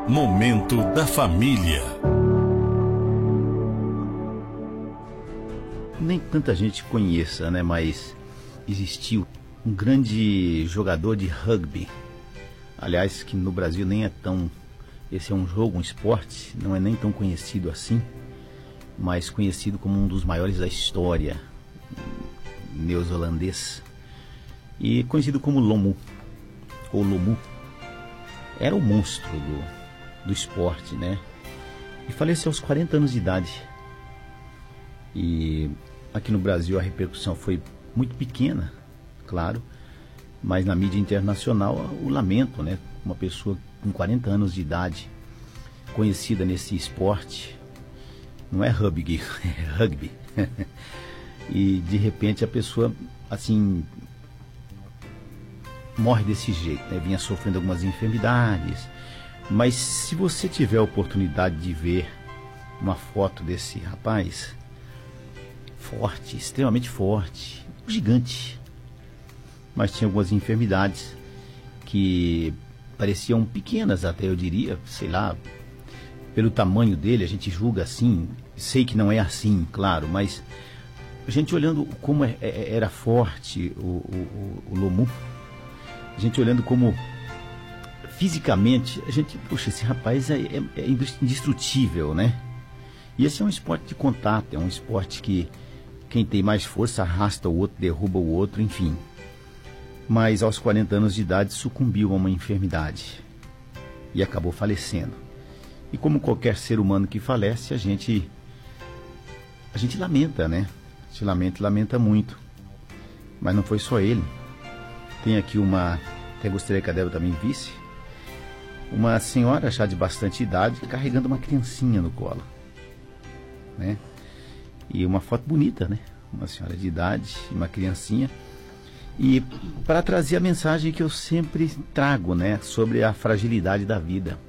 Momento da família. Nem tanta gente conheça, né? Mas existiu um grande jogador de rugby. Aliás, que no Brasil nem é tão... Esse é um jogo, um esporte, não é nem tão conhecido assim, mas conhecido como um dos maiores da história, neozelandês, e conhecido como Lomu, ou Lomu. Era o monstro do esporte, né? E faleceu aos 40 anos de idade. E aqui no Brasil a repercussão foi muito pequena, claro, mas na mídia internacional o lamento, né? Uma pessoa com 40 anos de idade, conhecida nesse esporte, não é rugby, é rugby. E de repente a pessoa, assim, morre desse jeito, né? Vinha sofrendo algumas enfermidades, mas se você tiver a oportunidade de ver uma foto desse rapaz, forte, extremamente forte, um gigante, mas tinha algumas enfermidades que pareciam pequenas até, eu diria, sei lá, pelo tamanho dele, a gente julga assim, sei que não é assim, claro, mas a gente olhando como era forte o Lomu, a gente olhando como fisicamente, a gente, poxa, esse rapaz é indestrutível, né? E esse é um esporte de contato, é um esporte que quem tem mais força arrasta o outro, derruba o outro, enfim. Mas aos 40 anos de idade sucumbiu a uma enfermidade e acabou falecendo. E como qualquer ser humano que falece, a gente lamenta, né? A gente lamenta muito. Mas não foi só ele. Tem aqui até gostaria que a Débora também visse, uma senhora já de bastante idade carregando uma criancinha no colo, né? E uma foto bonita, né? Uma senhora de idade, uma criancinha. E para trazer a mensagem que eu sempre trago, né? Sobre a fragilidade da vida.